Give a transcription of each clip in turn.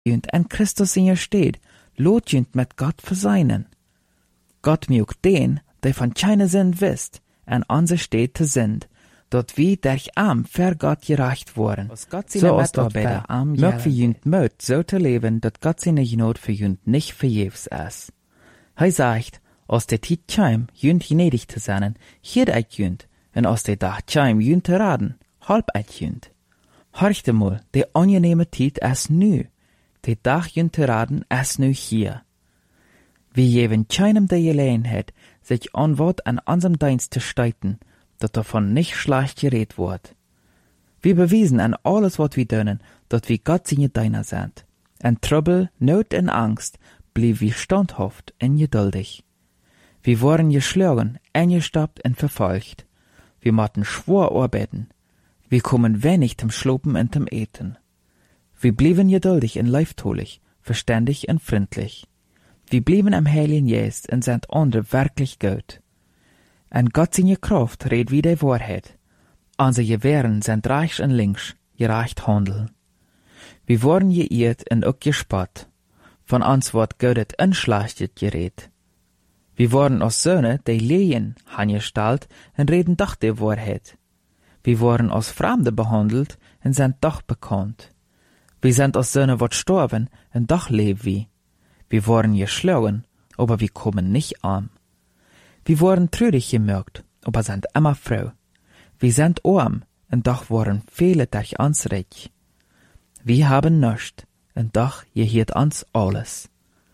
jünt en Christus in je steed, lot jünt met Gott verseinen. Gott miuk den, die van keine Sinn wisst, en onze steed te sind, dat wie derch arm ver Gott gereicht worden. So als dat bei der arm mög wie jünt möt so te leben, dat Gott seine Genot für jünt nicht verjefs is. Hij sagt, als de tijd chim jünt gnädig te sein, hier eit jünt, en als de dag chim jünt te raden, halb eit jünt. Horchte mol, de angenehme tijd is nu, de dag jünt te raden is nu hier. Wie jeven keinem de Gelegenheit, sich an wat an unserem Dienst zu steiten, dat davon nicht schlecht geredet wird. Wir bewiesen an alles, wat wir tun, dat wir Gott seine Diener sind. En Trouble, Not en Angst blieb wir standhaft en geduldig. Wir wurden geschlagen, eingestoppt en verfolgt. Wir mochten schwor arbeiten. Wir kommen wenig zum Schlopen en zum Eten. Wir blieben geduldig en leiftolig, verständig en freundlich. Wir blieben am Heiligen Geist en sind andere wirklich gut. En Gott seine Kraft redt wie die Wahrheit. Unsere Gewehren sind rechts en links, gerecht handeln. Wir wurden geirrt en auch gespott. Von uns wird Gott unschlechtet geredet. Wir wurden als Söhne, die Lehen angestellt en reden doch die Wahrheit. Wir wurden als Fremde behandelt en sind doch bekannt. Wir sind als Söhne wat sterben en doch leben wir. Wir wurden geschlagen, aber wir kommen nicht arm. Wir wurden trürig gemerkt, aber sind immer froh. Wir sind arm, und doch waren viele durch uns reich. Wir haben nichts, und doch gehört uns alles.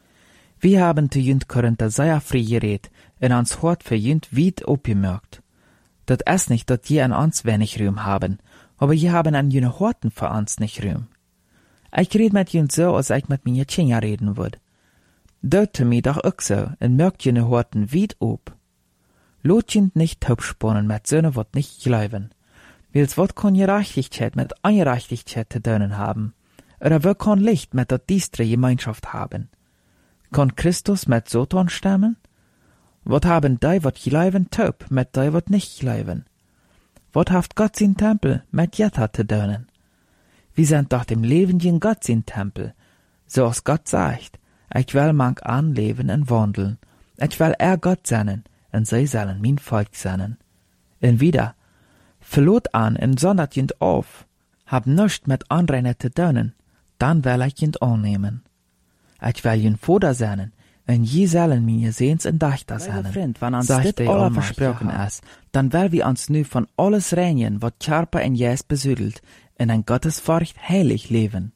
Wir haben zu jünd Korinther sehr frei geredet, und uns Hort für jünd weit aufgemerkt. Das ist nicht, dass die an uns wenig Ruhm haben, aber die haben an jüne Horten für uns nicht Ruhm. Ich red mit jünd so, als ich mit mir Kinder reden würd. Deute mi doch auch so, und merkt jene Horten weit ob. Lot jünd nicht taubsponnen mit Söhne, wat nicht glauben. Wils wat kann Gerechtigkeit mit Ungerechtigkeit zu tun haben? Oder wo kann Licht mit der diestre Gemeinschaft haben? Kann Christus mit Satan stammen? Wat haben die, wat glauben, taub, mit die, wat nicht glauben? Wat haft Gott sein Tempel mit Jetta zu tun? Wir sind doch dem lebenden Gott sein Tempel. So als Gott sagt, ich will manch anleben und wandeln. Ich will Gott sein, und sie sollen mein Volk sein. Und wieder, verlot an und sondert jünd auf, hab nichts mit Anreiner zu tun, dann will ich jünd annehmen. Ich will jünd Vater sein, und je sollen mir Sehens und Dächter sein. Wenn uns dit alle versprochen ist, dann will wir uns nu von alles reinigen, wat Körper und Geist besüdelt, in ein Gottesfurcht heilig leben.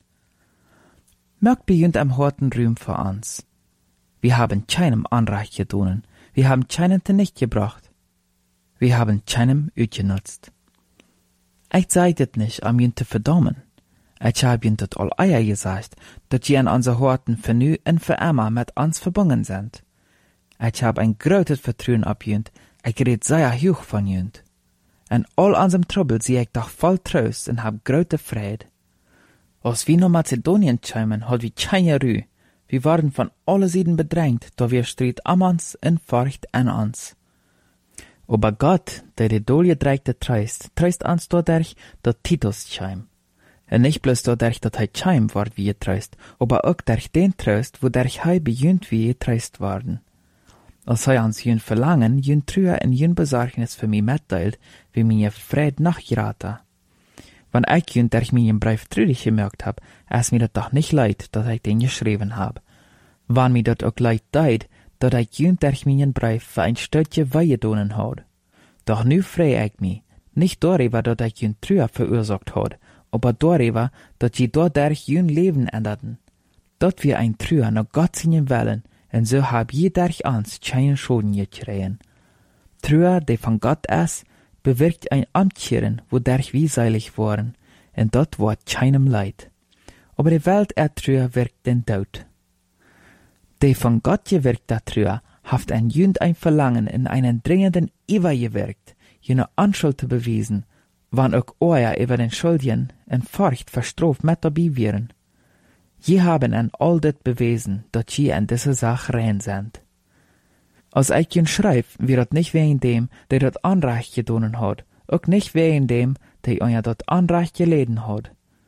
Mögt bejünd am harten Ruhm für uns. Wir haben keinem Anrecht getan, wir haben keinen nicht gebracht. Wir haben keinem utgenutzt. Ich sag dit nicht, um jünd zu verdammen. Ich hab jünd dit all eier gesagt, dass je an unser Horten für nu und für immer mit uns verbunden sind. Ich hab ein großes Vertrauen ab jünd, ich red sehr hoch von jünd. In all unserem Trouble sieh ich doch voll Trost und hab große Freude. Als wir nach Mazedonien kämen, hat wir keine Ruhe. Wir waren von allen Seiten bedrängt, da wir stritt am uns und Furcht an uns. Aber Gott, der die Dolgedreckte treist uns dadurch, dass Titus käm. Und nicht bloß dadurch, dass käm ward wie getreist, aber auch durch den Trost, wodurch bejünt wie getreist worden. Als uns jün Verlangen, jün Trühe und jün Besorgnis für mich mitteilt, wie mir Freude nachgeraten. Wenn ich jün durch meinen Brief trüdig gemerkt hab, ist mir das doch nicht leid, dass ich den geschrieben hab. Wenn mir das auch leid deid, dass ich jün durch meinen Brief für ein Stückchen weigedonen hat. Doch nu freu ich mich, nicht darüber, dass ich jün Trühe verursacht hat, aber darüber, dass sie dadurch jün Leben änderten. Dort wir ein Trühe nach Gott seinen Willen, und so hab je durch uns keinen Schaden gekriegen. Trühe, die von Gott ist, bewirkt ein Amtkehren, wodurch wir seilig waren, und dort wird keinem Leid. Aber die Welt Trühe wirkt den Tod. Die von Gott gewirkte Trühe haft ein jünd ein Verlangen in einen dringenden Iver gewirkt, jene Anschuld zu bewiesen, wann auch euer über den Schuldigen in Furcht verstroft mit dabei wären. Je haben an all dit bewiesen, dass je an diese Sache rein sind. Als ich ihn schreib, wird nicht wegen dem, der das Anrecht getan hat, auch nicht wegen dem, der euer das Anrecht geleden hat.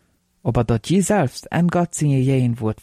aber dat je selbst en Gott singe jeen wordt